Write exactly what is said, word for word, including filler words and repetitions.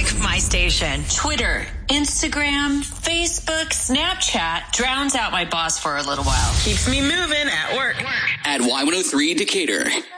Pick my station. Twitter, Instagram, Facebook, Snapchat drowns out my boss for a little while. Keeps me moving at work. At Y one oh three Decatur.